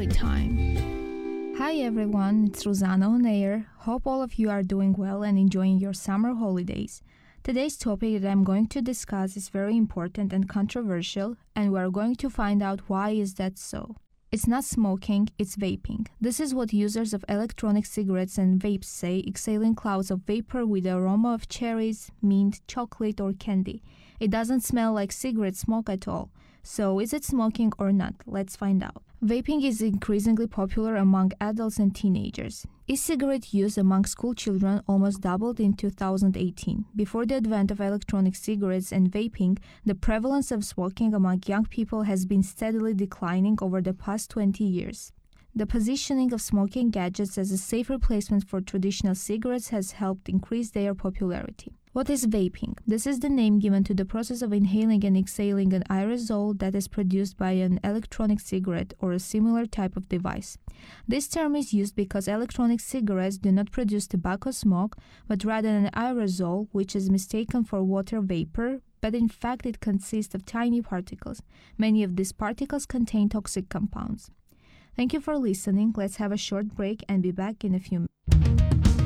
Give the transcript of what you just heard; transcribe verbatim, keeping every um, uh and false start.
story time. Hi everyone, it's Rosanna on air. Hope all of you are doing well and enjoying your summer holidays. Today's topic that I'm going to discuss is very important and controversial, and we're going to find out why is that so. It's not smoking, it's vaping. This is what users of electronic cigarettes and vapes say, exhaling clouds of vapor with the aroma of cherries, mint, chocolate, or candy. It doesn't smell like cigarette smoke at all. So, is it smoking or not? Let's find out. Vaping is increasingly popular among adults and teenagers. E-cigarette use among school children almost doubled in two thousand eighteen. Before the advent of electronic cigarettes and vaping, the prevalence of smoking among young people has been steadily declining over the past twenty years. The positioning of smoking gadgets as a safe replacement for traditional cigarettes has helped increase their popularity. What is vaping? This is the name given to the process of inhaling and exhaling an aerosol that is produced by an electronic cigarette or a similar type of device. This term is used because electronic cigarettes do not produce tobacco smoke, but rather an aerosol, which is mistaken for water vapor, but in fact it consists of tiny particles. Many of these particles contain toxic compounds. Thank you for listening. Let's have a short break and be back in a few minutes.